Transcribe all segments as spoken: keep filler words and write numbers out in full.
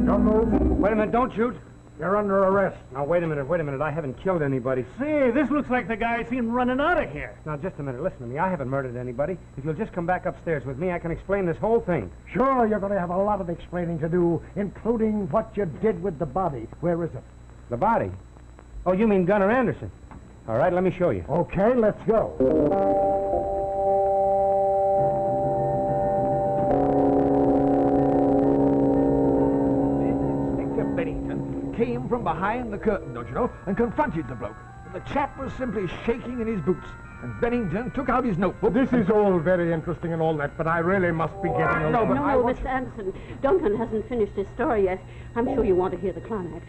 Don't move. Wait a minute, don't shoot. You're under arrest. Now, wait a minute, wait a minute. I haven't killed anybody. Say, this looks like the guy seen running out of here. Now, just a minute. Listen to me. I haven't murdered anybody. If you'll just come back upstairs with me, I can explain this whole thing. Sure, you're going to have a lot of explaining to do, including what you did with the body. Where is it? The body? Oh, you mean Gunnar Anderson. All right, let me show you. Okay, let's go. Inspector Bennington came from behind the curtain, don't you know, and confronted the bloke. The chap was simply shaking in his boots, and Bennington took out his notebook. This is all very interesting and all that, but I really must be getting along. No, but No, I no, want Mister Anderson. Duncan hasn't finished his story yet. I'm sure you want to hear the climax.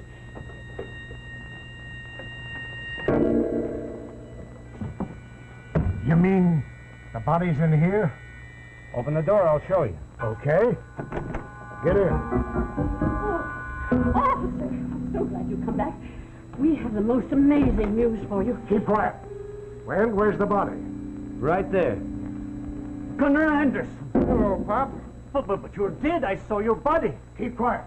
You mean the body's in here? Open the door, I'll show you. Okay. Get in. Oh, officer, I'm so glad you've come back. We have the most amazing news for you. Keep quiet. Well, where's the body? Right there. Gunnar Anderson. Hello, Pop. But, but, but you're dead. I saw your body. Keep quiet.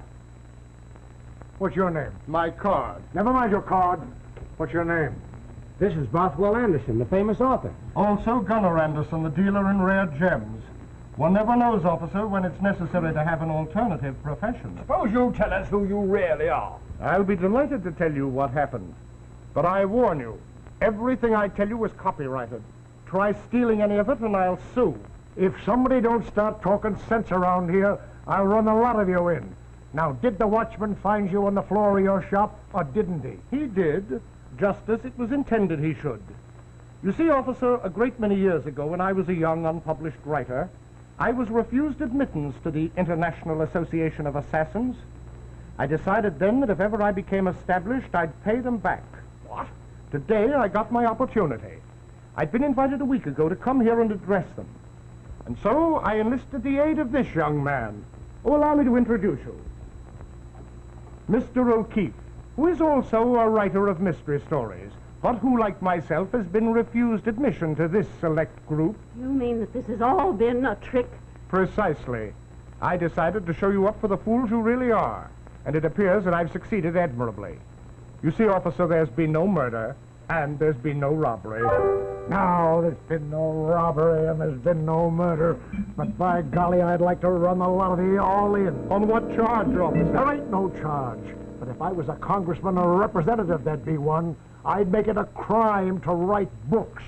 What's your name? My card. Never mind your card. What's your name? This is Bothwell Anderson, the famous author. Also Gunnar Anderson, the dealer in rare gems. One never knows, officer, when it's necessary to have an alternative profession. Suppose you tell us who you really are. I'll be delighted to tell you what happened. But I warn you, everything I tell you is copyrighted. Try stealing any of it and I'll sue. If somebody don't start talking sense around here, I'll run a lot of you in. Now, did the watchman find you on the floor of your shop, or didn't he? He did, just as it was intended he should. You see, officer, a great many years ago, when I was a young, unpublished writer, I was refused admittance to the International Association of Assassins. I decided then that if ever I became established, I'd pay them back. What? Today, I got my opportunity. I'd been invited a week ago to come here and address them. And so I enlisted the aid of this young man, who allow me to introduce you. Mister O'Keefe, who is also a writer of mystery stories, but who, like myself, has been refused admission to this select group. You mean that this has all been a trick? Precisely. I decided to show you up for the fools you really are, and it appears that I've succeeded admirably. You see, officer, there's been no murder, and there's been no robbery. No, there's been no robbery and there's been no murder. But by golly, I'd like to run a lot of you all in. On what charge, officer? There ain't no charge. But if I was a congressman or a representative, there'd be one. I'd make it a crime to write books.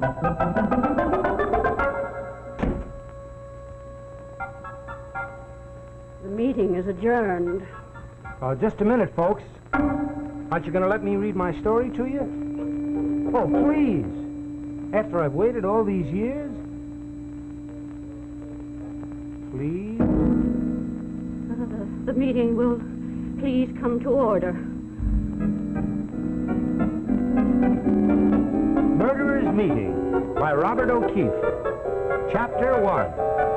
The meeting is adjourned. Uh, just a minute, folks. Aren't you going to let me read my story to you? Oh, please. After I've waited all these years? Please? Uh, the, the meeting will please come to order. Murderer's Meeting by Robert O'Keefe. Chapter one.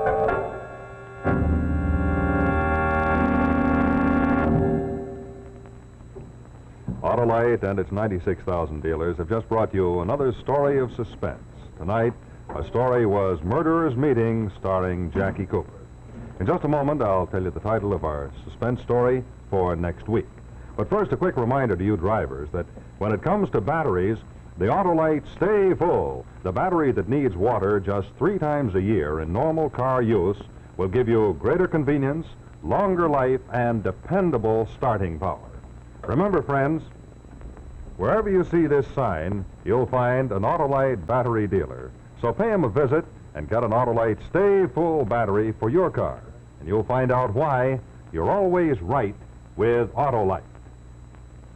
Autolite and its ninety-six thousand dealers have just brought you another story of suspense. Tonight, our story was Murderer's Meeting, starring Jackie Cooper. In just a moment, I'll tell you the title of our suspense story for next week. But first, a quick reminder to you drivers that when it comes to batteries, the Autolite Stay Full, the battery that needs water just three times a year in normal car use, will give you greater convenience, longer life, and dependable starting power. Remember, friends, wherever you see this sign, you'll find an Autolite battery dealer. So pay him a visit and get an Autolite Stay Full battery for your car. And you'll find out why you're always right with Autolite.